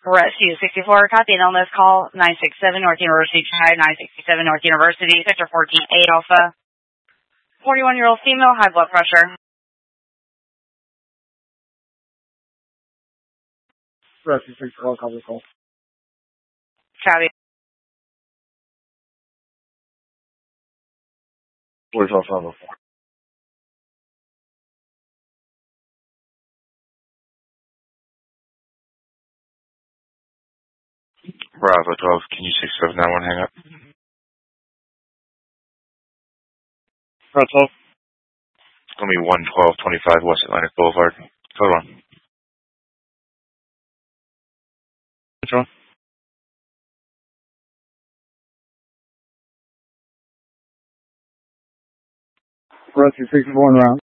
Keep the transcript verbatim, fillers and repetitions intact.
Rescue sixty-four, copy an illness call, nine six seven North University Drive, nine sixty-seven North University, sector fourteen eight Alpha. forty-one-year-old female, high blood pressure. Rescue sixty-four, copy call. Copy. forty-five five oh four. Bravo twelve, can you six seven nine one hang up? Bravo twelve. It's going to be one twelve twenty-five West Atlantic Boulevard. Code one. Which one? Rescue sixty-four round.